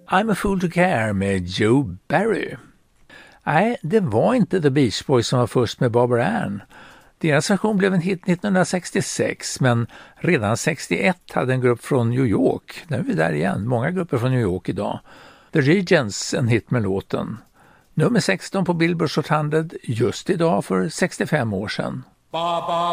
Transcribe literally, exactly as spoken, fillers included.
I'm a Fool to Care med Joe Barry. Nej, det var inte The Beach Boys som var först med Barbara Ann. Deras version blev en hit nittonhundrasextiosex, men redan sextioett hade en grupp från New York, nu är vi där igen, många grupper från New York idag, The Regents, en hit med låten. Nummer sexton på Billboard Hot hundra just idag för sextiofem år sedan. Ba, ba,